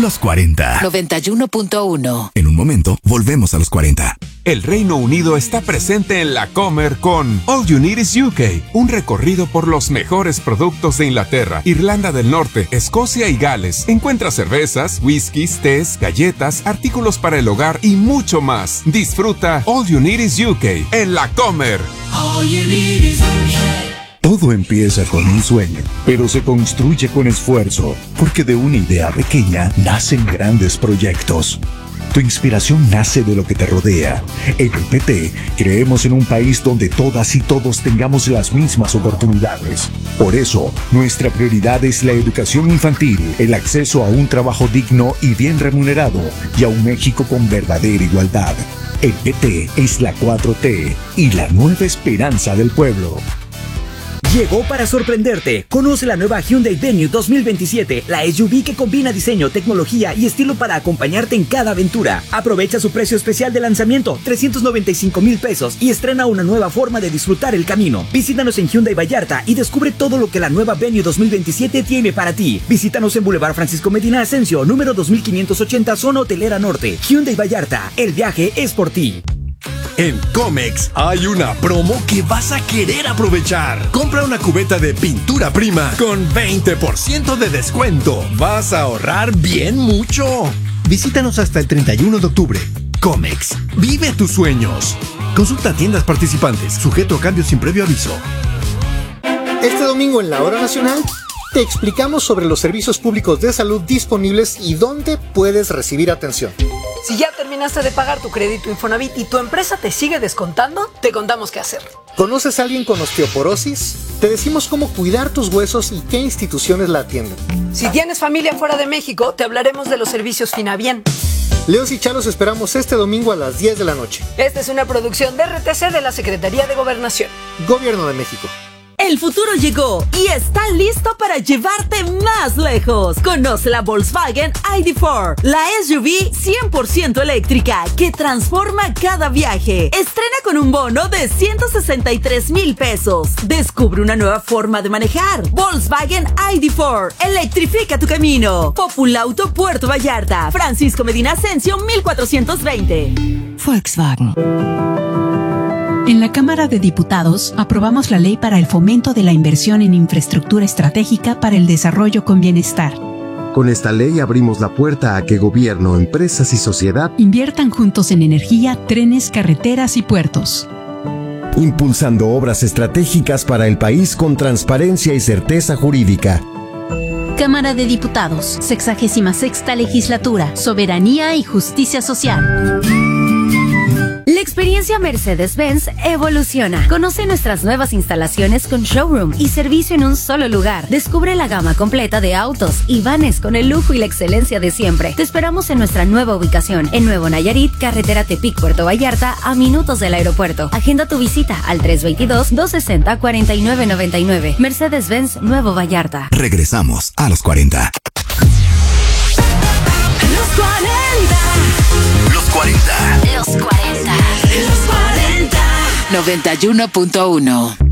Los 40. 91.1. En un momento, volvemos a los 40. El Reino Unido está presente en la Comer con All You Need Is UK, un recorrido por los mejores productos de Inglaterra, Irlanda del Norte, Escocia y Gales. Encuentra cervezas, whiskies, tés, galletas, artículos para el hogar y mucho más. Disfruta All You Need Is UK en la Comer. All you need is UK. Todo empieza con un sueño, pero se construye con esfuerzo, porque de una idea pequeña nacen grandes proyectos. Tu inspiración nace de lo que te rodea. En el PT creemos en un país donde todas y todos tengamos las mismas oportunidades. Por eso, nuestra prioridad es la educación infantil, el acceso a un trabajo digno y bien remunerado, y a un México con verdadera igualdad. El PT es la 4T y la nueva esperanza del pueblo. Llegó para sorprenderte. Conoce la nueva Hyundai Venue 2027, la SUV que combina diseño, tecnología y estilo para acompañarte en cada aventura. Aprovecha su precio especial de lanzamiento, 395,000 pesos, y estrena una nueva forma de disfrutar el camino. Visítanos en Hyundai Vallarta y descubre todo lo que la nueva Venue 2027 tiene para ti. Visítanos en Boulevard Francisco Medina Asensio, número 2580, zona hotelera norte. Hyundai Vallarta, el viaje es por ti. En Comex hay una promo que vas a querer aprovechar. Compra una cubeta de pintura prima con 20% de descuento. Vas a ahorrar bien mucho. Visítanos hasta el 31 de octubre. Comex, vive tus sueños. Consulta tiendas participantes, sujeto a cambios sin previo aviso. Este domingo en la Hora Nacional te explicamos sobre los servicios públicos de salud disponibles y dónde puedes recibir atención. Si ya terminaste de pagar tu crédito Infonavit y tu empresa te sigue descontando, te contamos qué hacer. ¿Conoces a alguien con osteoporosis? Te decimos cómo cuidar tus huesos y qué instituciones la atienden. Si tienes familia fuera de México, te hablaremos de los servicios Finabien. Leos y Chalos esperamos este domingo a las 10 de la noche. Esta es una producción de RTC de la Secretaría de Gobernación. Gobierno de México. El futuro llegó y está listo para llevarte más lejos. Conoce la Volkswagen ID4, la SUV 100% eléctrica que transforma cada viaje. Estrena con un bono de 163,000 pesos. Descubre una nueva forma de manejar. Volkswagen ID4, electrifica tu camino. Populauto Puerto Vallarta, Francisco Medina Asensio 1420. Volkswagen. En la Cámara de Diputados aprobamos la ley para el fomento de la inversión en infraestructura estratégica para el desarrollo con bienestar. Con esta ley abrimos la puerta a que gobierno, empresas y sociedad inviertan juntos en energía, trenes, carreteras y puertos. Impulsando obras estratégicas para el país con transparencia y certeza jurídica. Cámara de Diputados, 66ª Legislatura, Soberanía y Justicia Social. La experiencia Mercedes-Benz evoluciona. Conoce nuestras nuevas instalaciones con showroom y servicio en un solo lugar. Descubre la gama completa de autos y vanes con el lujo y la excelencia de siempre. Te esperamos en nuestra nueva ubicación, en Nuevo Nayarit, carretera Tepic, Puerto Vallarta, a minutos del aeropuerto. Agenda tu visita al 322-260-4999. Mercedes-Benz Nuevo Vallarta. Regresamos a los 40. Los 40. Los 40. Los 40. Los 40. 91.1.